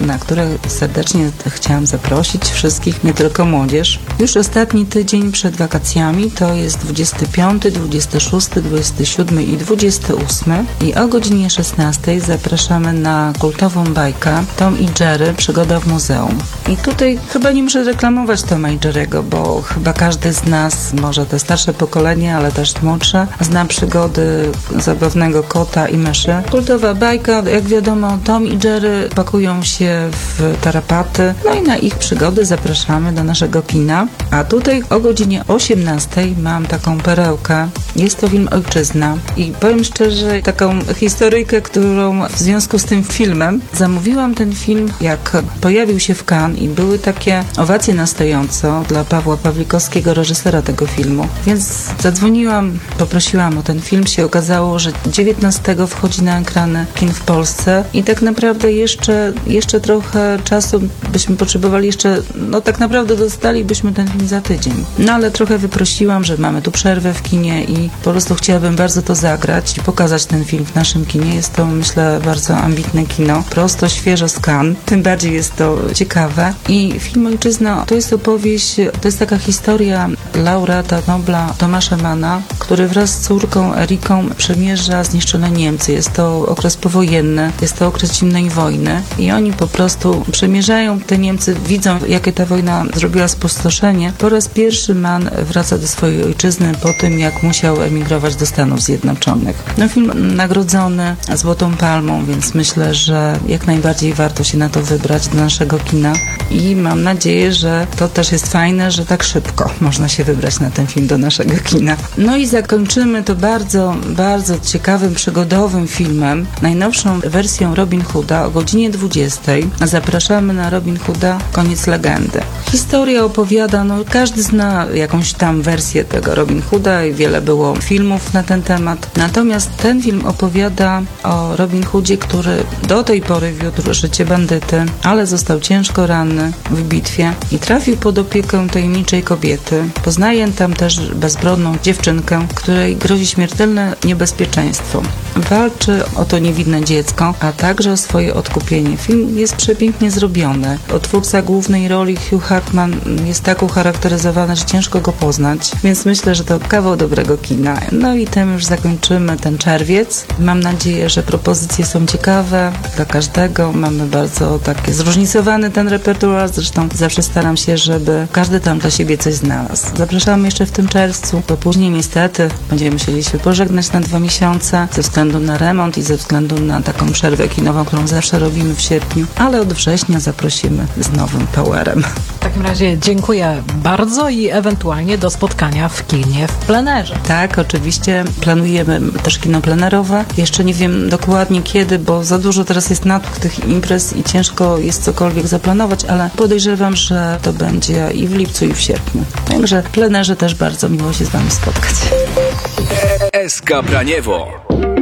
na które serdecznie chciałam zaprosić wszystkich, nie tylko młodzież. Już ostatni tydzień przed wakacjami to jest 25, 26, 27 i 28 i o godzinie 16 zapraszamy na kultową bajkę Tom i Jerry, przygoda w muzeum. I tutaj chyba nie muszę reklamować Toma i Jerry'ego, bo chyba każdy z nas, może te starsze pokolenie, ale też młodsze, zna przygody zabawnego kota i myszy. Kultowa bajka, jak wiadomo, Tom i Jerry pakują się w tarapaty, no i na ich przygody zapraszamy do naszego kina. A tutaj o godzinie 18 mam taką perełkę. Jest to film Ojczyzna i powiem szczerze, taką historyjkę, którą w związku z tym filmem zamówiłam ten film, jak pojawił się w Cannes i były takie owacje na stojąco dla Pawła Pawlikowskiego, reżysera tego filmu. Więc zadzwoniłam, poprosiłam o ten film. Się okazało, że 19 wchodzi na ekrany kin w Polsce i tak naprawdę jeszcze trochę czasu byśmy potrzebowali, no tak naprawdę dostalibyśmy ten film za tydzień. No ale trochę wyprosiłam, że mamy tu przerwę w kinie i po prostu chciałabym bardzo to zagrać i pokazać ten film w naszym kinie. Jest to, myślę, bardzo ambitne kino. Prosto, świeżo z Cannes. Tym bardziej jest to ciekawe. I film Ojczyzna to jest opowieść, to jest taka historia laureata Nobla Tomasza Manna, który wraz z córką Eriką przemierza zniszczone Niemcy. Jest to okres powojenny, jest to okres zimnej wojny i oni po prostu przemierzają te Niemcy, widzą, jakie ta wojna zrobiła spustoszenie. Po raz pierwszy Mann wraca do swojej ojczyzny po tym, jak musiał emigrować do Stanów Zjednoczonych. No, film nagrodzony Złotą Palmą, więc myślę, że jak najbardziej warto się na to wybrać do naszego kina i mam nadzieję, że to też jest fajne, że tak szybko można się wybrać na ten film do naszego kina. No i zakończymy to bardzo, bardzo ciekawym, przygodowym filmem, najnowszą wersją Robin Hooda o godzinie 20. Zapraszamy na Robin Hooda Koniec legendy. Historia opowiada, no każdy zna jakąś tam wersję tego Robin Hooda i wiele było filmów na ten temat. Natomiast ten film opowiada o Robin Hoodzie, który do tej pory wiódł życie bandyty, ale został ciężko ranny w bitwie i trafił pod opiekę tajemniczej kobiety. Poznaje tam też bezbronną dziewczynkę, której grozi śmiertelne niebezpieczeństwo. Walczy o to niewinne dziecko, a także o swoje odkupienie. Film jest przepięknie zrobiony. Twórca głównej roli Hugh Jackman jest tak ucharakteryzowany, że ciężko go poznać, więc myślę, że to kawał dobrego kina. No i tym już zakończymy ten czerwiec. Mam nadzieję, że propozycje są ciekawe dla każdego. Mamy bardzo taki zróżnicowany ten repertuar, zresztą zawsze staram się, żeby każdy tam dla siebie coś znalazł. Zapraszamy jeszcze w tym czerwcu, bo później niestety będziemy musieli się pożegnać na 2 miesiące ze względu na remont i ze względu na taką przerwę kinową, którą zawsze robimy w sierpniu, ale od września zaprosimy z nowym powerem. W takim razie dziękuję bardzo i ewentualnie do spotkania w kinie w plenerze. Tak, oczywiście planujemy też kino plenerowe. Jeszcze nie wiem dokładnie kiedy, bo za dużo teraz jest natłok tych imprez i ciężko jest cokolwiek zaplanować, ale podejrzewam, że to będzie i w lipcu, i w sierpniu. Także w plenerze też bardzo miło się z Wami spotkać. SK Braniewo.